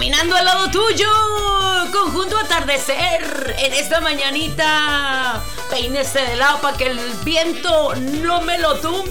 caminando al lado tuyo, conjunto atardecer en esta mañanita. Peínese de lado para que el viento no me lo tumbe.